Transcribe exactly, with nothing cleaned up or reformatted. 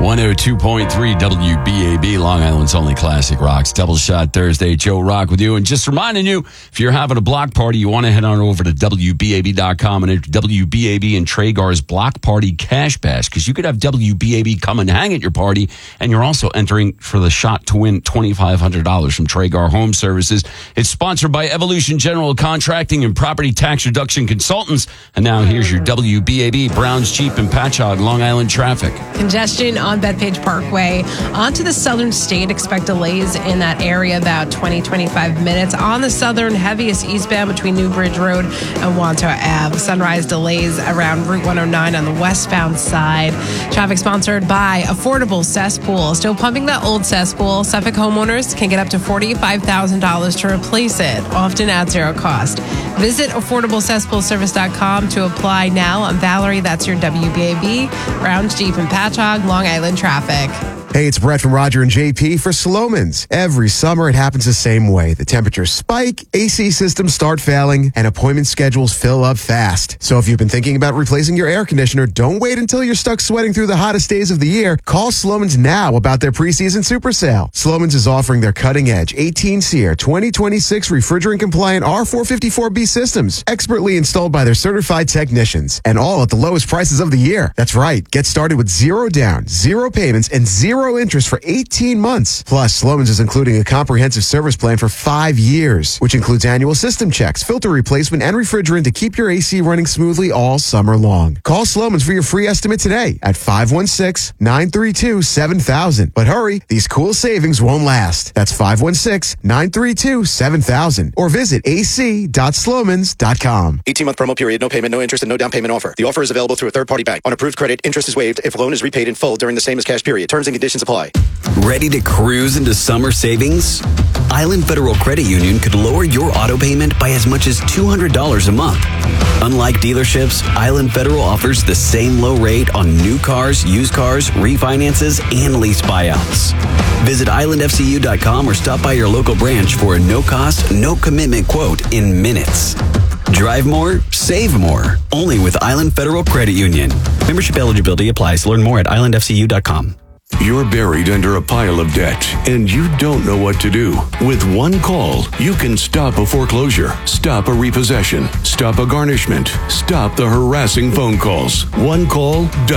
one oh two point three W B A B, Long Island's only classic rocks. Double Shot Thursday, Joe Rock with you. And just reminding you, if you're having a block party, you want to head on over to W B A B dot com and enter W B A B and Traeger's Block Party Cash Bash, because you could have W B A B come and hang at your party, and you're also entering for the shot to win twenty-five hundred dollars from Traeger Home Services. It's sponsored by Evolution General Contracting and Property Tax Reduction Consultants. And now here's your W B A B Browns Jeep and Patchogue Long Island traffic. Congestion on Bethpage Parkway. Onto the southern state, expect delays in that area about twenty, twenty-five minutes. On the southern, heaviest eastbound between New Bridge Road and Wanto Ave. Sunrise delays around Route one oh nine on the westbound side. Traffic sponsored by Affordable Cesspool. Still pumping that old cesspool. Suffolk homeowners can get up to forty-five thousand dollars to replace it, often at zero cost. Visit affordable cesspool service dot com to apply now. I'm Valerie. That's your W B A B Browns Jeep and Patchogue Long Island traffic. Hey, it's Brett from Roger and J P for Slomin's. Every summer, it happens the same way. The temperatures spike, A C systems start failing, and appointment schedules fill up fast. So if you've been thinking about replacing your air conditioner, don't wait until you're stuck sweating through the hottest days of the year. Call Slomin's now about their preseason super sale. Slomin's is offering their cutting-edge eighteen SEER twenty twenty-six refrigerant-compliant R four fifty-four B systems, expertly installed by their certified technicians, and all at the lowest prices of the year. That's right. Get started with zero down, zero payments, and zero interest for eighteen months. Plus, Slomin's is including a comprehensive service plan for five years, which includes annual system checks, filter replacement, and refrigerant to keep your A C running smoothly all summer long. Call Slomin's for your free estimate today at five one six, nine three two, seven thousand. But hurry, these cool savings won't last. That's five one six, nine three two, seven thousand. Or visit a c dot slomans dot com. eighteen-month promo period, no payment, no interest, and no down payment offer. The offer is available through a third-party bank. On approved credit, interest is waived if loan is repaid in full during the same as cash period. Terms and conditions apply. Ready to cruise into summer savings? Island Federal Credit Union could lower your auto payment by as much as two hundred dollars a month. Unlike dealerships, Island Federal offers the same low rate on new cars, used cars, refinances, and lease buyouts. Visit island f c u dot com or stop by your local branch for a no-cost, no-commitment quote in minutes. Drive more, save more. Only with Island Federal Credit Union. Membership eligibility applies. Learn more at island f c u dot com. You're buried under a pile of debt, and you don't know what to do. With one call, you can stop a foreclosure, stop a repossession, stop a garnishment, stop the harassing phone calls. One call,